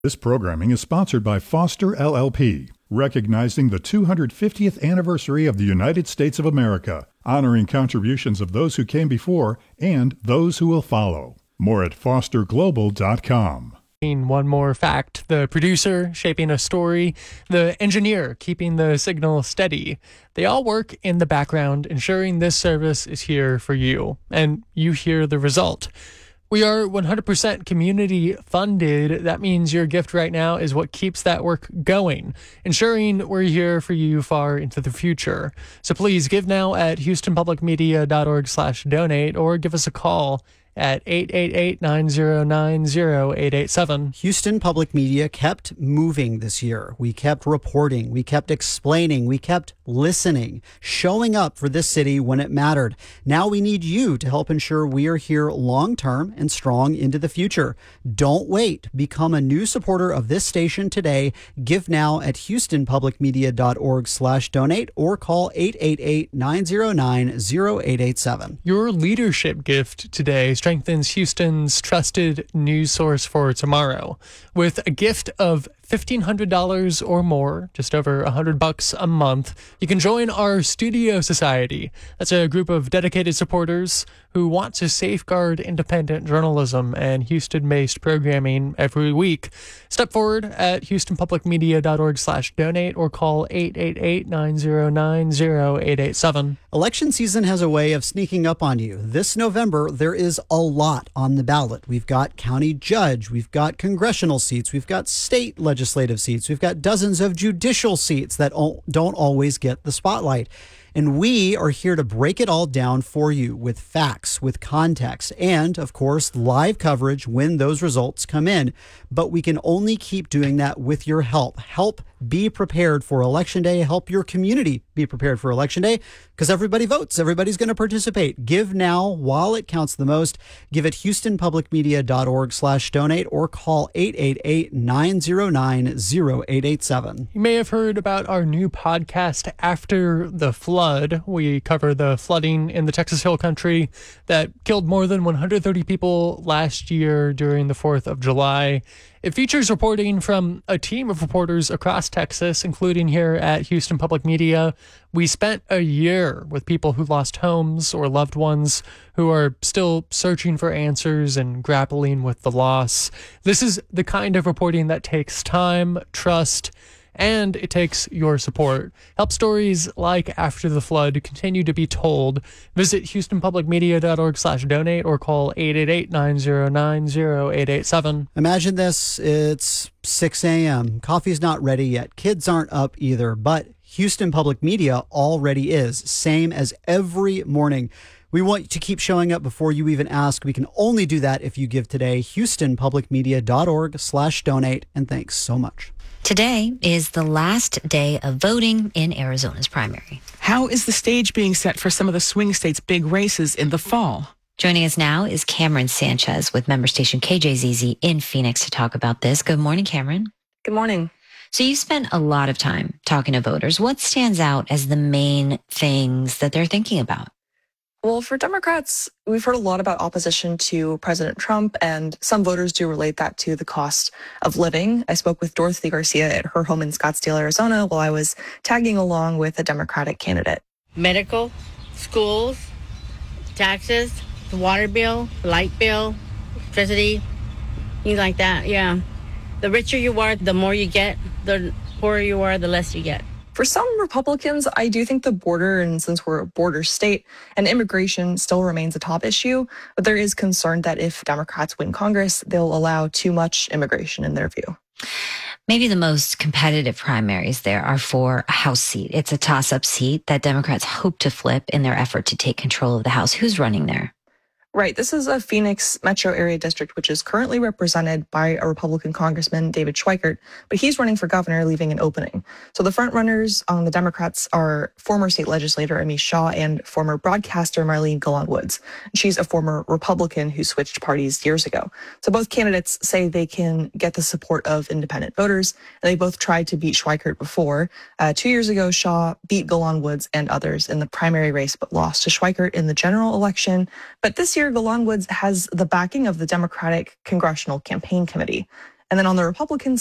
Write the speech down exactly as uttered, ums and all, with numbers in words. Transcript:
This programming is sponsored by Foster L L P, recognizing the two hundred fiftieth anniversary of the United States of America, honoring contributions of those who came before and those who will follow. More at foster global dot com. One more fact: the producer shaping a story, the engineer keeping the signal steady. They all work in the background, ensuring this service is here for you, and you hear the result. We are one hundred percent community funded. That means your gift right now is what keeps that work going, ensuring we're here for you far into the future. So please give now at houston public media dot org slash donate or give us a call at eight eight eight, nine zero nine, zero eight eight seven. Houston Public Media kept moving this year. We kept reporting. We kept explaining. We kept listening, showing up for this city when it mattered. Now we need you to help ensure we are here long-term and strong into the future. Don't wait. Become a new supporter of this station today. Give now at houston public media dot org slash donate or call eight eight eight, nine zero nine, zero eight eight seven. Your leadership gift today strengthens Houston's trusted news source for tomorrow. With a gift of fifteen hundred dollars or more, just over one hundred bucks a month, you can join our Studio Society. That's a group of dedicated supporters who want to safeguard independent journalism and Houston-based programming every week. Step forward at houston public media dot org slash donate or call eight eight eight, nine zero nine, zero eight eight seven. Election season has a way of sneaking up on you. This November, there is a lot on the ballot. We've got county judge, we've got congressional seats, we've got state legislative seats, we've got dozens of judicial seats that don't always get the spotlight. And we are here to break it all down for you with facts, with context, and, of course, live coverage when those results come in. But we can only keep doing that with your help. Help be prepared for Election Day. Help your community be prepared for Election Day, because everybody votes. Everybody's going to participate. Give now while it counts the most. Give at houston public media dot org slash donate or call eight eight eight, nine zero nine, zero eight eight seven. You may have heard about our new podcast, After the Flood. We cover the flooding in the Texas Hill Country that killed more than one hundred thirty people last year during the fourth of July. It features reporting from a team of reporters across Texas, including here at Houston Public Media. We spent a year with people who lost homes or loved ones who are still searching for answers and grappling with the loss. This is the kind of reporting that takes time, trust, and it takes your support. Help stories like After the Flood continue to be told. Visit houston public media dot org slash donate or call eight eight eight, nine zero nine, zero eight eight seven. Imagine this. It's six a.m. Coffee's not ready yet. Kids aren't up either, but Houston Public Media already is. Same as every morning. We want to keep showing up before you even ask. We can only do that if you give today. houston public media dot org slash donate. And thanks so much. Today is the last day of voting in Arizona's primary. How is the stage being set for some of the swing states' big races in the fall? Joining us now is Cameron Sanchez with member station K J Z Z in Phoenix to talk about this. Good morning, Cameron. Good morning. So you spent a lot of time talking to voters. What stands out as the main things that they're thinking about? Well, for Democrats, we've heard a lot about opposition to President Trump, and some voters do relate that to the cost of living. I spoke with Dorothy Garcia at her home in Scottsdale, Arizona, while I was tagging along with a Democratic candidate. Medical, schools, taxes, the water bill, light bill, electricity, things like that, yeah. The richer you are, the more you get. The poorer you are, the less you get. For some Republicans, I do think the border, and since we're a border state, and immigration still remains a top issue, but there is concern that if Democrats win Congress, they'll allow too much immigration in their view. Maybe the most competitive primaries there are for a House seat. It's a toss-up seat that Democrats hope to flip in their effort to take control of the House. Who's running there? Right. This is a Phoenix metro area district, which is currently represented by a Republican Congressman, David Schweikert, but he's running for governor, leaving an opening. So the front runners on the Democrats are former state legislator Amy Shaw and former broadcaster Marlene Golan Woods. She's a former Republican who switched parties years ago. So both candidates say they can get the support of independent voters, and they both tried to beat Schweikert before. Uh, two years ago, Shaw beat Golan Woods and others in the primary race, but lost to Schweikert in the general election. But this year, Golan Woods has the backing of the Democratic Congressional Campaign Committee. And then on the Republican